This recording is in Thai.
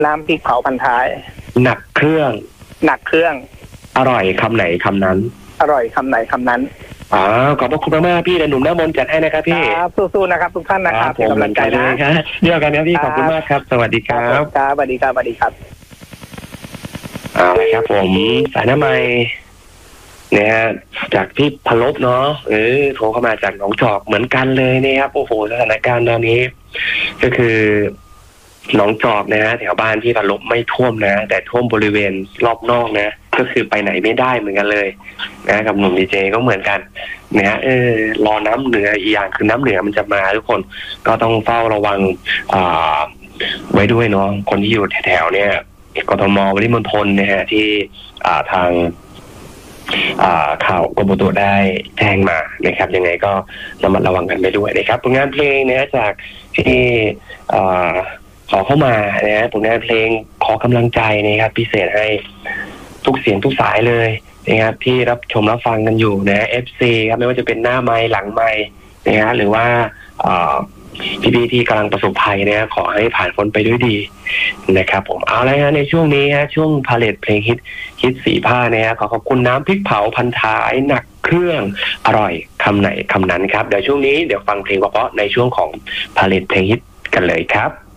น้ำพริกเผาพันท้ายหนักเครื่องอร่อยคำไหนคำนั้นอร่อยคำไหนคำนั้นขอบพระคุณมากๆพี่เดี๋ยวหนุ่มหน้ามนจัดให้นะครับพี่ครับสู้ๆนะครับทุกท่านนะครับผมกำลังใจนะครับเดียวกันครับพี่ขอบคุณมากครับสวัสดีครับครับสวัสดีครับสวัสดีครับละครับผมสายน้ำไม้เนี่ยฮะจากพี่พลบเนาะโทรเข้ามาจากหนองจอกเหมือนกันเลยนะครับโอ้โหสถานการณ์ตอนนี้ก็คือหนองจอกนะฮะแถวบ้านพี่พลบไม่ท่วมนะแต่ท่วมบริเวณรอบนอกนะก็คือไปไหนไม่ได้เหมือนกันเลยนะกับหนุ่มดีเจก็เหมือนกันนะฮะรอน้ำเหนืออีกอย่างคือน้ำเหนือมันจะมาทุกคนก็ต้องเฝ้าระวังไว้ด้วยเนาะคนที่อยู่แถวๆเนี่ยกทมปริมณฑลนะฮะที่ทางข่าวกรมอุตุได้แจ้งมานะครับยังไงก็ระมัดระวังกันไปด้วยนะครับผลงานเพลงนะจากที่ขอเข้ามานะผลงานเพลงขอกำลังใจนะครับพิเศษให้ทุกเสียงทุกสายเลยนะครับที่รับชมรับฟังกันอยู่นะ FC ครับไม่ว่าจะเป็นหน้าไมค์หลังไมค์นะฮะหรือว่าพี่ๆที่กำลังประสบภัยนะขอให้ผ่านพ้นไปด้วยดีนะครับผมเอาละฮะในช่วงนี้ฮะช่วงพาเลทเพลงฮิตสีผ้านะฮะขอบคุณน้ำพริกเผาพันท้ายหนักเครื่องอร่อยคำไหนคำนั้นครับเดี๋ยวช่วงนี้เดี๋ยวฟังเพลงเพราะในช่วงของพาเลทเพลงฮิตกันเลยครับ